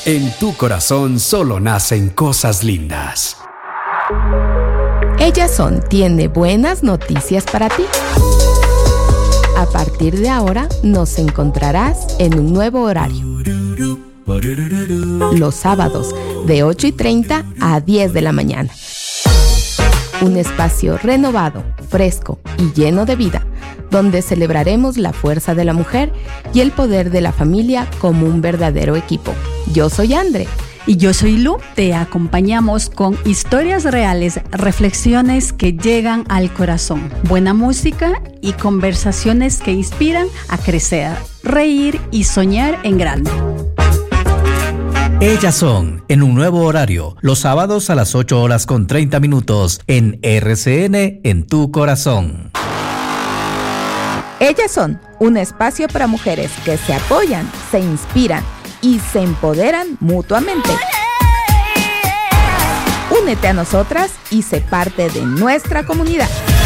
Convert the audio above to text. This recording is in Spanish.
En tu corazón solo nacen cosas lindas. Ellas Son tiene buenas noticias para ti. A partir de ahora nos encontrarás en un nuevo horario. Los sábados de 8:30 a 10 de la mañana. Un espacio renovado, fresco y lleno de vida, donde celebraremos la fuerza de la mujer y el poder de la familia como un verdadero equipo. Yo soy Andre. Y yo soy Lu. Te acompañamos con historias reales, reflexiones que llegan al corazón, buena música y conversaciones que inspiran a crecer, reír y soñar en grande. Ellas Son, en un nuevo horario, los sábados a las 8:30 en RCN En Tu Corazón. Ellas Son, un espacio para mujeres que se apoyan, se inspiran y se empoderan mutuamente. Únete a nosotras y sé parte de nuestra comunidad.